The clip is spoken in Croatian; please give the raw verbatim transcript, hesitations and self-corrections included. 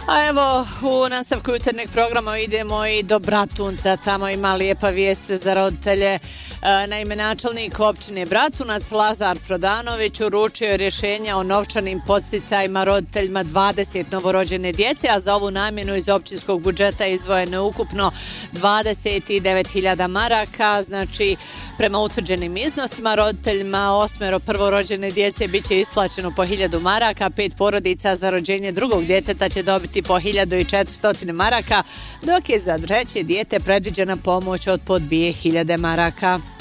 A evo, u nastavku jutarnjeg programa idemo i do Bratunca. Tamo ima lijepa vijest za roditelje. Naime, načelnik općine Bratunac Lazar Prodanović uručio je rješenja o novčanim podsticajima roditeljima dvadeset novorođene djece, a za ovu namjenu iz općinskog budžeta izdvojeno je ukupno dvadeset devet hiljada maraka. Znači, prema utvrđenim iznosima roditeljima osmero prvorođene djece bit će isplaćeno po hiljadu maraka, pet porodica za rođenje drugog djeteta će dobiti po hiljadu i četiristo maraka, dok je za treće dijete predviđena pomoć od po dvije hiljade maraka.